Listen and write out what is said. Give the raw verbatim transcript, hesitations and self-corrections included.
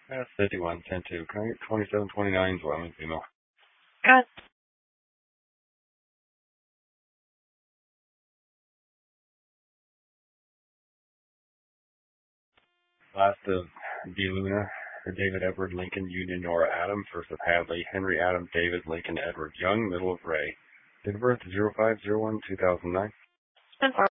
That's fifty-one, ten two. Can I get twenty-seven twenty-nine as well, female? God. Last of D. Luna, David Edward Lincoln Union Nora Adams versus Hadley Henry Adams David Lincoln Edward Young, middle of Ray. Date of birth zero five zero one two thousand nine.